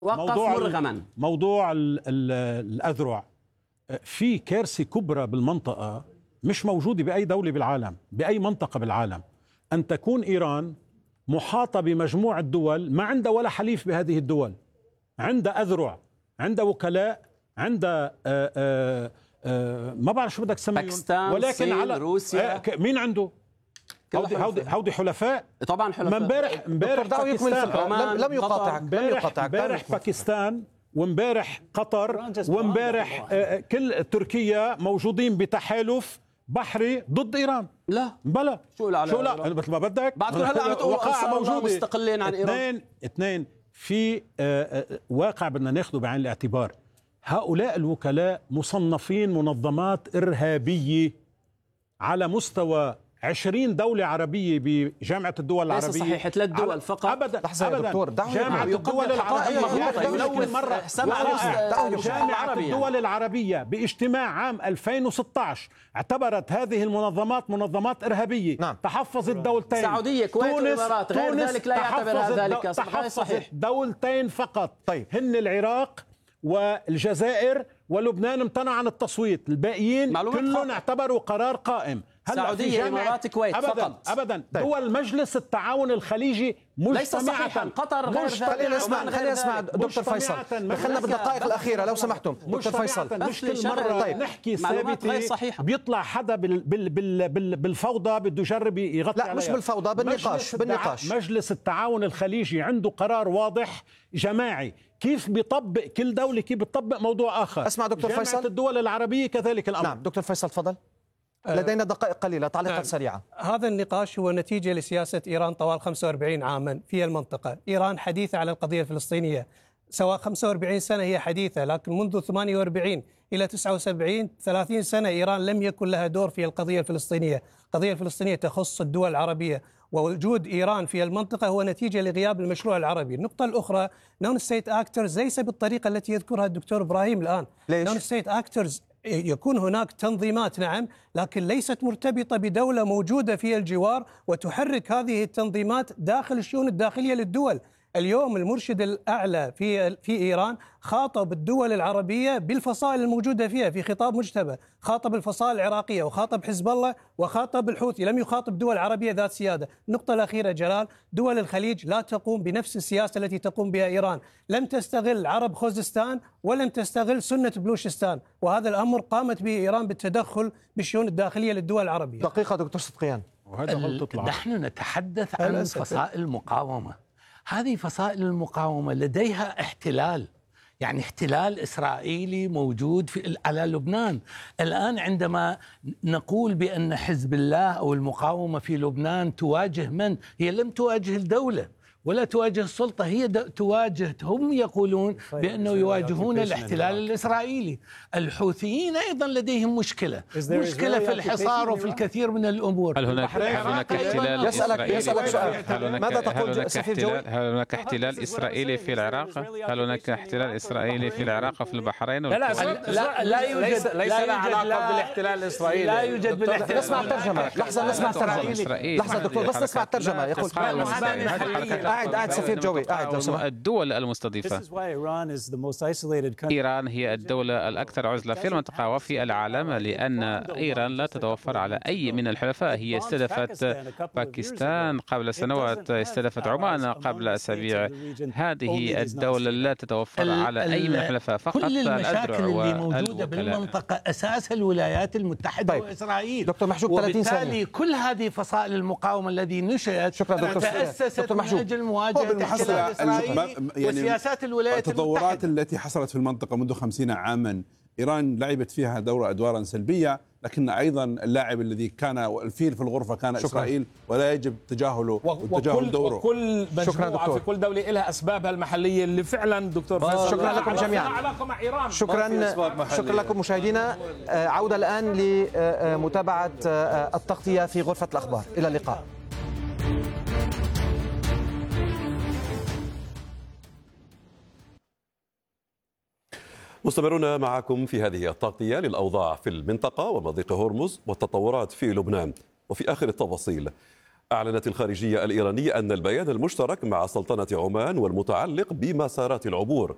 وقف مرغما. موضوع الأذرع، في كارثة كبرى بالمنطقة مش موجودة بأي دولة بالعالم، بأي منطقة بالعالم، أن تكون إيران محاطة بمجموعة دول ما عندها ولا حليف بهذه الدول، عندها أذرع، عندها وكلاء، عندها ما بعرف شو بدك تسميهم، باكستان، ولكن الصين، على روسيا، مين عنده؟ هودي حلفاء. طبعا حلفاء. امبارح باكستان لم يقاطعك. امبارح باكستان، وامبارح قطر، وامبارح كل تركيا موجودين بتحالف بحري ضد ايران. لا بلا شو لا مثل ما بدك، بعد كل هلا عم تقول وقائع موجوده مستقلين عن ايران. اثنين في واقع بدنا ناخذه بعين الاعتبار. هؤلاء الوكلاء مصنفين منظمات إرهابية على مستوى 20 دولة عربية بجامعة الدول العربية. ليس صحيح 3 دول فقط. أبدا دكتور، جامعة الدول العربية يلون مرة جامعة الدول العربية باجتماع عام 2016 اعتبرت هذه المنظمات منظمات إرهابية. نعم. تحفظت دولتين، السعودية، الكويت والإمارات، غير ذلك لا يعتبر ذلك. تحفظت دولتين فقط. طيب. هن العراق والجزائر ولبنان امتنع عن التصويت، الباقيين كلهم اعتبروا قرار قائم. السعودية، الإمارات، الكويت فقط. أبدا. دول مجلس التعاون الخليجي ليس صحيحا. قطر غير خلينا نسمع دكتور فيصل، دخلنا بالدقائق الأخيرة لو سمحتم. دكتور فيصل، مش كل مرة نحكي ثابتة بيطلع حدا بالفوضى بده يجرب يغطي لا عليها. مش بالفوضى، بالنقاش. مجلس التعاون الخليجي عنده قرار واضح جماعي، كيف بيطبق كل دولة، كيف بتطبق موضوع آخر. اسمع دكتور فيصل، جامعة الدول العربية كذلك الأمر. نعم دكتور فيصل تفضل. لدينا دقائق قليلة، تعليقات سريعة. هذا النقاش هو نتيجة لسياسة إيران طوال 45 عاما في المنطقة. إيران حديثة على القضية الفلسطينية، سواء 45 سنة هي حديثة، لكن منذ 48 إلى 79 30 سنة إيران لم يكن لها دور في القضية الفلسطينية. القضية الفلسطينية تخص الدول العربية، ووجود إيران في المنطقة هو نتيجة لغياب المشروع العربي. النقطة الأخرى، نون ستيت أكترز ليس بالطريقة التي يذكرها الدكتور إبراهيم الآن. نون ستيت أكترز يكون هناك تنظيمات نعم، لكن ليست مرتبطة بدولة موجودة في الجوار وتحرك هذه التنظيمات داخل الشؤون الداخلية للدول. اليوم المرشد الأعلى في إيران خاطب الدول العربية بالفصائل الموجودة فيها في خطاب مجتبى، خاطب الفصائل العراقية وخاطب حزب الله وخاطب الحوثي، لم يخاطب دول عربية ذات سيادة. النقطة الأخيرة جلال، دول الخليج لا تقوم بنفس السياسة التي تقوم بها إيران، لم تستغل عرب خوزستان ولم تستغل سنة بلوشستان، وهذا الأمر قامت به إيران بالتدخل بالشؤون الداخلية للدول العربية. دقيقة دكتور صدقيان. نحن نتحدث عن فصائل المقاومة. هذه فصائل المقاومة لديها احتلال، يعني احتلال إسرائيلي موجود على لبنان. الآن عندما نقول بأن حزب الله أو المقاومة في لبنان تواجه من؟ هي لم تواجه الدولة ولا تواجه السلطة، هي تواجه، هم يقولون بأنه يواجهون الاحتلال الإسرائيلي. الحوثيين أيضا لديهم مشكلة في الحصار وفي الكثير من الأمور. هل هناك احتلال إسرائيلي؟ يسألك سؤال. ماذا تقول سفير جوي؟ هل هناك احتلال إسرائيلي في العراق؟ هل هناك احتلال إسرائيلي في العراق وفي البحرين؟ لا يوجد، ليس له علاقة بالاحتلال الإسرائيلي. لا يوجد بالاحتلال. نسمع الترجمة. لحظة نسمع الترجمة. لحظة دكتور بس نسمع الترجمة. يقول قاعد سفير جوي، قاعد لو سمحت. الدول المستضيفة. إيران هي الدولة الأكثر عزلة في المنطقة وفي العالم، لأن إيران لا تتوفر على أي من الحلفاء. هي استهدفت باكستان قبل سنوات، استهدفت عمان قبل أسابيع. هذه الدولة لا تتوفر على أي من الحلفاء، فقط كل المشاكل اللي موجودة بالمنطقة أساسها الولايات المتحدة وإسرائيل. دكتور محجوب 30 ثانية. وبالتالي كل هذه فصائل المقاومة الذي نشأت تأسست من أجل مواجهة بالمحصلة وسياسات الولايات التطورات التي حصلت في المنطقة منذ 50 عاما. إيران لعبت فيها أدوارا سلبية، لكن أيضا اللاعب الذي كان الفيل في الغرفة كان إسرائيل، ولا يجب تجاهله وتجاهل دوره. وكل مجموعة في كل دولة لها أسبابها المحلية اللي فعلا دكتور فيصل. شكرا لكم جميعا. علاقة مع إيران. شكرا لكم مشاهدينا. عودة الآن لمتابعة التغطية في غرفة الأخبار. إلى اللقاء. مستمرون معكم في هذه التغطية للأوضاع في المنطقة ومضيق هرمز والتطورات في لبنان. وفي آخر التفاصيل، أعلنت الخارجية الإيرانية أن البيان المشترك مع سلطنة عمان والمتعلق بمسارات العبور